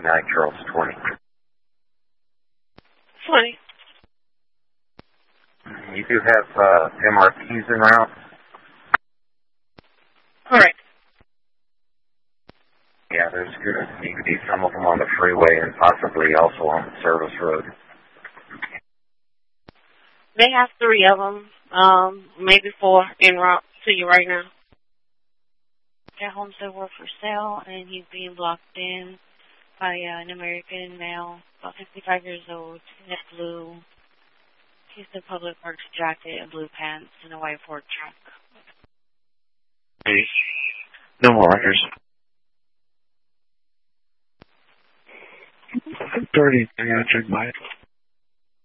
Charles 20. 20. You do have MRTs en route? Correct. Yeah, there's going to need to be some of them on the freeway and possibly also on the service road. They have 3 of them, maybe 4 en route to you right now. That homes that were for sale, and he's being blocked in by an American male, about 55 years old, in a blue, Houston Public Works jacket and blue pants, and a white Ford truck. Hey, no more records. 30, I gotta check my